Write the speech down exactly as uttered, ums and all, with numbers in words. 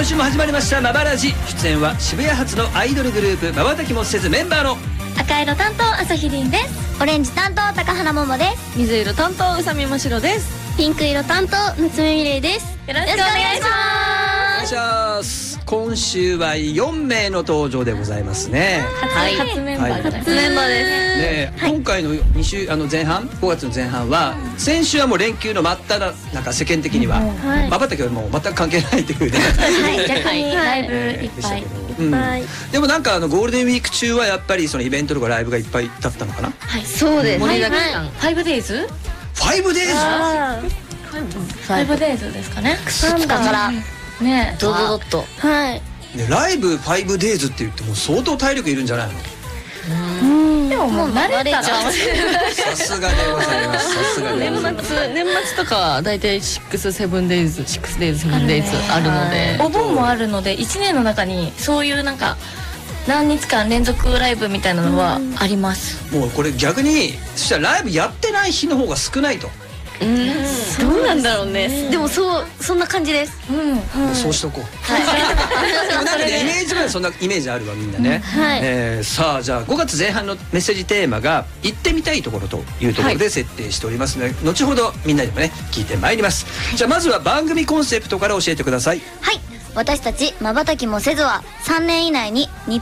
今週も始まりましたまばラジ。出演は渋谷発のアイドルグループまばたきもせずメンバーの赤色担当朝日凛です。 オレンジ担当高原桃です。 水色担当宇佐美真白です。 ピンク色担当夏目美玲です。よろしくお願いします。 お願いします。今週はよんめいの登場でございますね。 はい、初メンバーじゃない、初メンバーですね、はい、今回のに週あの前半ごがつの前半は先週はもう連休の真っ只中、世間的にはまばたきはもう全く関係ないというね、 はい、逆にライブいっぱい、 うん、でもなんかあのゴールデンウィーク中はやっぱりそのイベントとかライブがいっぱいだったのかな。 はい、そうです。盛りだくさん。ファイブデイズ？ ファイブデイズ？ ファイブデイズですかね。 なんだからね、ドドドッと。 はい。 ね、ライブファイブデイズって言っても相当体力いるんじゃないの？ うん。でももう慣れたら。さすがでございます。さすがでございます。 年末年末とかはだいたいシックスセブンデイズ、シックスデイズセブンデイズあるので。 お盆もあるのでいちねんの中にそういうなんか何日間連続ライブみたいなのはあります。 もうこれ逆にそしたらライブやってない日の方が少ないと。 うん、どうなんだろうね。でもそうそんな感じです。 うん、そうしとこう。でもなんかねイメージはそんなイメージあるわみんなね。えー、さあじゃあごがつぜん半のメッセージテーマが行ってみたいところというところで設定しておりますので、後ほどみんなでもね聞いてまいります。じゃあまずは番組コンセプトから教えてください。 はい、私たちまばたきもせずはさんねん以内に日